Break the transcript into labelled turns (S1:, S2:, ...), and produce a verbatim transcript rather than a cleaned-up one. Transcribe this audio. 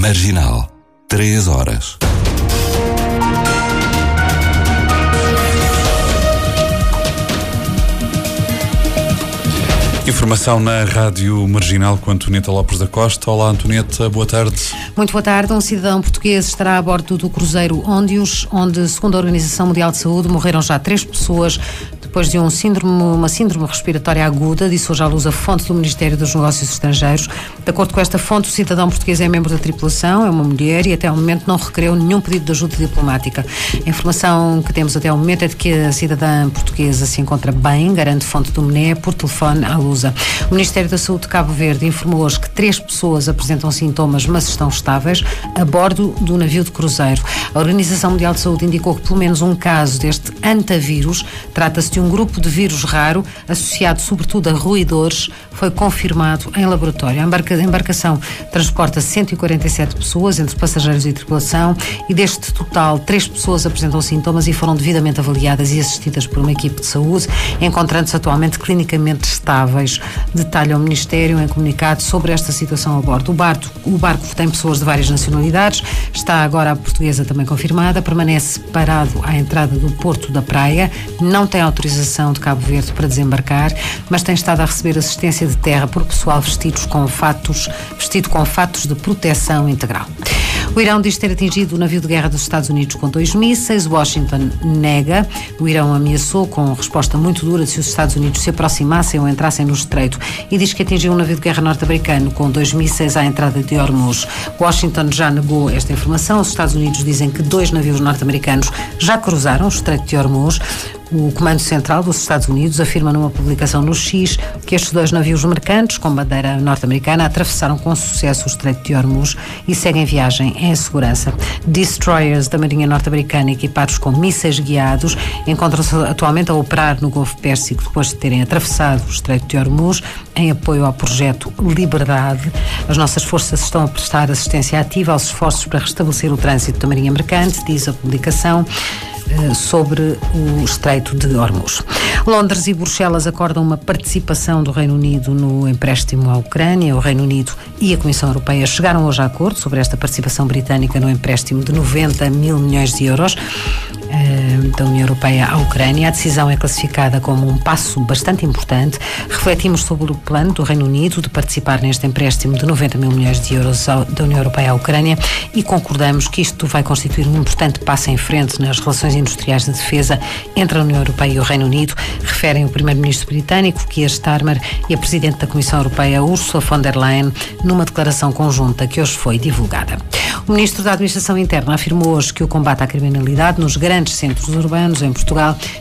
S1: Marginal, três horas.
S2: Informação na Rádio Marginal com Antonieta Lopes da Costa. Olá, Antonieta, boa tarde.
S3: Muito boa tarde. Um cidadão português estará a bordo do cruzeiro Óndios, onde, segundo a Organização Mundial de Saúde, morreram já três pessoas depois de um síndrome, uma síndrome respiratória aguda, disse hoje à luz a fonte do Ministério dos Negócios Estrangeiros. De acordo com esta fonte, o cidadão português é membro da tripulação, é uma mulher e até ao momento não requereu nenhum pedido de ajuda diplomática. A informação que temos até ao momento é de que a cidadã portuguesa se encontra bem, garante fonte do M N E por telefone à Lusa. O Ministério da Saúde de Cabo Verde informou hoje que três pessoas apresentam sintomas, mas estão estáveis, a bordo do navio de cruzeiro. A Organização Mundial de Saúde indicou que pelo menos um caso deste antavírus, trata-se de um grupo de vírus raro, associado sobretudo a roedores, foi confirmado em laboratório. A embarca- a embarcação transporta cento e quarenta e sete pessoas, entre passageiros e tripulação, e deste total, três pessoas apresentam sintomas e foram devidamente avaliadas e assistidas por uma equipe de saúde, encontrando-se atualmente clinicamente estáveis. Detalha o Ministério em comunicado sobre esta situação a bordo. O barco, o barco tem pessoas de várias nacionalidades, está agora a portuguesa também confirmada, permanece parado à entrada do Porto da Praia, não tem autorização de Cabo Verde para desembarcar, mas tem estado a receber assistência de terra por pessoal vestidos com fatos, vestido com fatos de proteção integral. O Irão diz ter atingido o navio de guerra dos Estados Unidos com dois mísseis. Washington nega. O Irão ameaçou com resposta muito dura se os Estados Unidos se aproximassem ou entrassem no estreito e diz que atingiu um navio de guerra norte-americano com dois mísseis à entrada de Hormuz. Washington já negou esta informação. Os Estados Unidos dizem que dois navios norte-americanos já cruzaram o estreito de Hormuz. O Comando Central dos Estados Unidos afirma numa publicação no X que estes dois navios mercantes com bandeira norte-americana atravessaram com sucesso o Estreito de Hormuz e seguem viagem em segurança. Destroyers da Marinha Norte-Americana equipados com mísseis guiados encontram-se atualmente a operar no Golfo Pérsico depois de terem atravessado o Estreito de Hormuz em apoio ao projeto Liberdade. As nossas forças estão a prestar assistência ativa aos esforços para restabelecer o trânsito da Marinha Mercante, diz a publicação sobre o Estreito de Hormuz. Londres e Bruxelas acordam uma participação do Reino Unido no empréstimo à Ucrânia. O Reino Unido e a Comissão Europeia chegaram hoje a acordo sobre esta participação britânica no empréstimo de noventa mil milhões de euros da União Europeia à Ucrânia. A decisão é classificada como um passo bastante importante. Refletimos sobre o plano do Reino Unido de participar neste empréstimo de noventa mil milhões de euros da União Europeia à Ucrânia e concordamos que isto vai constituir um importante passo em frente nas relações industriais de defesa entre a União Europeia e o Reino Unido, referem o primeiro-ministro britânico, Keir Starmer, e a presidente da Comissão Europeia, Ursula von der Leyen, numa declaração conjunta que hoje foi divulgada. O ministro da Administração Interna afirmou hoje que o combate à criminalidade nos grandes centros urbanos em Portugal